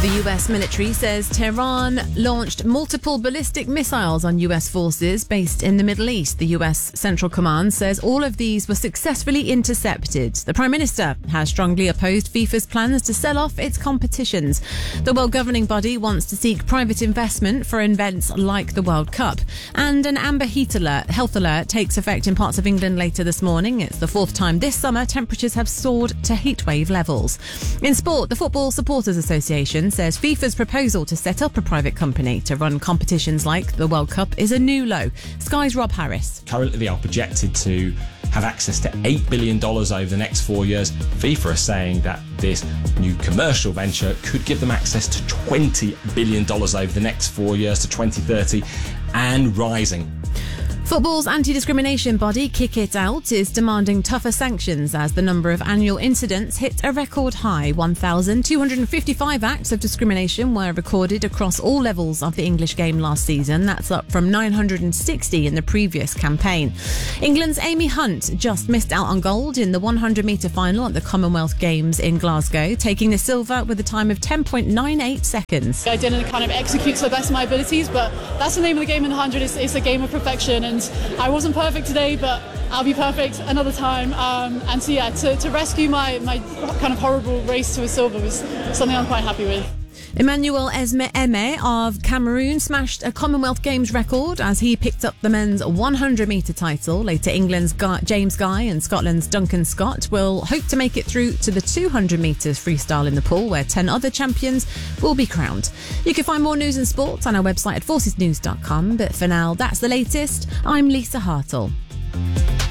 The US military says Tehran launched multiple ballistic missiles on US forces based in the Middle East. The US Central Command says all of these were successfully intercepted. The Prime Minister has strongly opposed FIFA's plans to sell off its competitions. The world governing body wants to seek private investment for events like the World Cup. And an amber health alert takes effect in parts of England later this morning. It's the fourth time this summer temperatures have soared to heatwave levels. In sport, the Football Supporters Association says FIFA's proposal to set up a private company to run competitions like the World Cup is a new low. Sky's Rob Harris. Currently, they are projected to have access to $8 billion over the next 4 years. FIFA are saying that this new commercial venture could give them access to $20 billion over the next 4 years to 2030 and rising. Football's anti-discrimination body, Kick It Out, is demanding tougher sanctions as the number of annual incidents hit a record high. 1,255 acts of discrimination were recorded across all levels of the English game last season. That's up from 960 in the previous campaign. England's Amy Hunt just missed out on gold in the 100-metre final at the Commonwealth Games in Glasgow, taking the silver with a time of 10.98 seconds. I didn't kind of execute to the best of my abilities, but that's the name of the game in the 100. It's a game of perfection. And I wasn't perfect today, but I'll be perfect another time. And so, yeah, to rescue my kind of horrible race to a silver was something I'm quite happy with. Emmanuel Eme of Cameroon smashed a Commonwealth Games record as he picked up the men's 100-metre title. Later, England's James Guy and Scotland's Duncan Scott will hope to make it through to the 200 metres freestyle in the pool, where 10 other champions will be crowned. You can find more news and sports on our website at forcesnews.com. But for now, that's the latest. I'm Lisa Hartle.